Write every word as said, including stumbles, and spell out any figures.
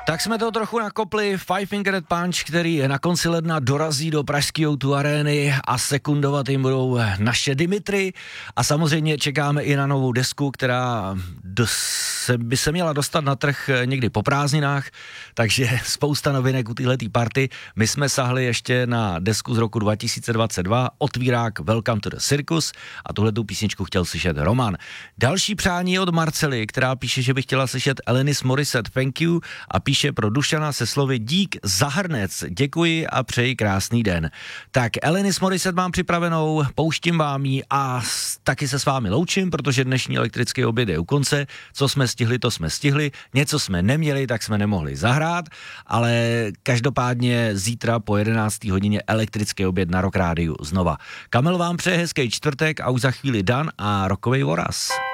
Tak jsme to trochu nakopli. Five Finger Death Punch, který na konci ledna dorazí do pražské ó dva arény a sekundovat jim budou naše Dimitri. A samozřejmě čekáme i na novou desku, která se, by se měla dostat na trh někdy po prázdninách, takže spousta novinek u téhletý party. My jsme sahli ještě na desku z roku dva tisíce dvacet dva, otvírák Welcome to the Circus, a tuhletu písničku chtěl slyšet Roman. Další přání je od Marcely, která píše, že by chtěla slyšet Alanis Morissette Thank You, a píše pro Dušana se slovy dík za hrnec, děkuji a přeji krásný den. Tak Alanis Morissette mám připravenou, pouštím vám ji a taky se s vámi loučím, protože dnešní elektrický oběd je u konce. Co jsme stihli, to jsme stihli, něco jsme neměli, tak jsme nemohli zahrát, ale každopádně zítra po jedenácté hodině elektrický oběd na Rock Rádiu znova. Kamil vám přeje hezký čtvrtek a už za chvíli Dan a rokovej voraz.